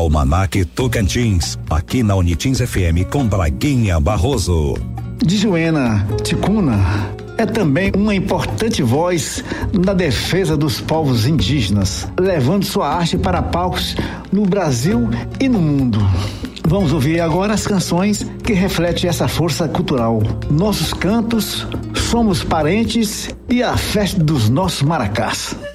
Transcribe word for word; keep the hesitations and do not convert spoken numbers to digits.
Almanac Tocantins, aqui na Unitins F M com Braguinha Barroso. Djuena Ticuna é também uma importante voz na defesa dos povos indígenas, levando sua arte para palcos no Brasil e no mundo. Vamos ouvir agora as canções que refletem essa força cultural. Nossos cantos, Somos Parentes e a Festa dos Nossos Maracás.